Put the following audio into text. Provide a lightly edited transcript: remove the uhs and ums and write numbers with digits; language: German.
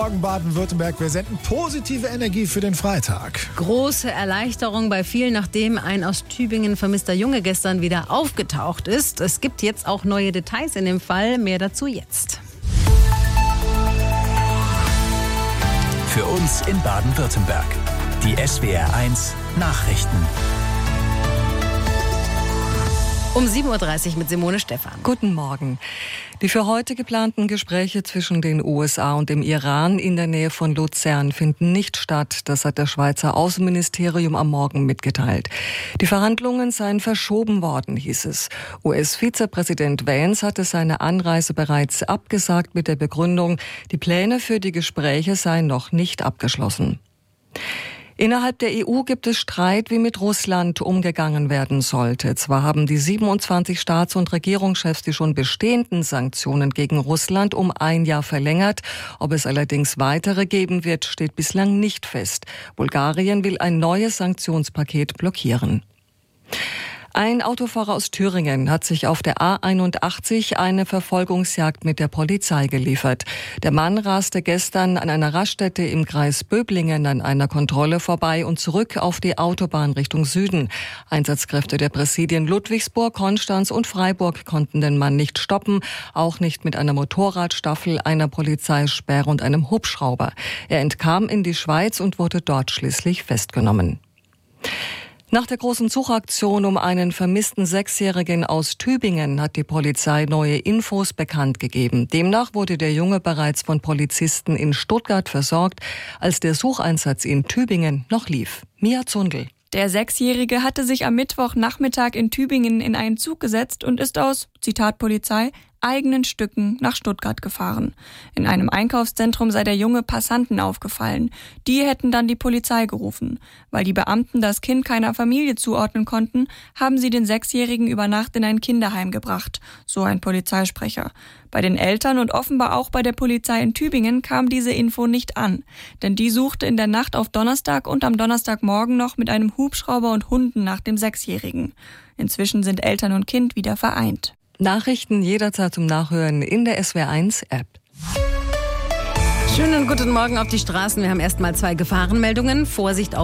Morgen Baden-Württemberg, wir senden positive Energie für den Freitag. Große Erleichterung bei vielen, nachdem ein aus Tübingen vermisster Junge gestern wieder aufgetaucht ist. Es gibt jetzt auch neue Details in dem Fall. Mehr dazu jetzt. Für uns in Baden-Württemberg. Die SWR1 Nachrichten. Um 7.30 Uhr mit Simone Stephan. Guten Morgen. Die für heute geplanten Gespräche zwischen den USA und dem Iran in der Nähe von Luzern finden nicht statt. Das hat das Schweizer Außenministerium am Morgen mitgeteilt. Die Verhandlungen seien verschoben worden, hieß es. US-Vizepräsident Vance hatte seine Anreise bereits abgesagt mit der Begründung, die Pläne für die Gespräche seien noch nicht abgeschlossen. Innerhalb der EU gibt es Streit, wie mit Russland umgegangen werden sollte. Zwar haben die 27 Staats- und Regierungschefs die schon bestehenden Sanktionen gegen Russland um ein Jahr verlängert. Ob es allerdings weitere geben wird, steht bislang nicht fest. Bulgarien will ein neues Sanktionspaket blockieren. Ein Autofahrer aus Thüringen hat sich auf der A81 eine Verfolgungsjagd mit der Polizei geliefert. Der Mann raste gestern an einer Raststätte im Kreis Böblingen an einer Kontrolle vorbei und zurück auf die Autobahn Richtung Süden. Einsatzkräfte der Präsidien Ludwigsburg, Konstanz und Freiburg konnten den Mann nicht stoppen, auch nicht mit einer Motorradstaffel, einer Polizeisperre und einem Hubschrauber. Er entkam in die Schweiz und wurde dort schließlich festgenommen. Nach der großen Suchaktion um einen vermissten Sechsjährigen aus Tübingen hat die Polizei neue Infos bekannt gegeben. Demnach wurde der Junge bereits von Polizisten in Stuttgart versorgt, als der Sucheinsatz in Tübingen noch lief. Mia Zundel. Der Sechsjährige hatte sich am Mittwochnachmittag in Tübingen in einen Zug gesetzt und ist aus, Zitat Polizei, eigenen Stücken nach Stuttgart gefahren. In einem Einkaufszentrum sei der Junge Passanten aufgefallen. Die hätten dann die Polizei gerufen. Weil die Beamten das Kind keiner Familie zuordnen konnten, haben sie den Sechsjährigen über Nacht in ein Kinderheim gebracht, so ein Polizeisprecher. Bei den Eltern und offenbar auch bei der Polizei in Tübingen kam diese Info nicht an. Denn die suchte in der Nacht auf Donnerstag und am Donnerstagmorgen noch mit einem Hubschrauber und Hunden nach dem Sechsjährigen. Inzwischen sind Eltern und Kind wieder vereint. Nachrichten jederzeit zum Nachhören in der SWR1-App. Schönen guten Morgen auf die Straßen. Wir haben erstmal 2 Gefahrenmeldungen. Vorsicht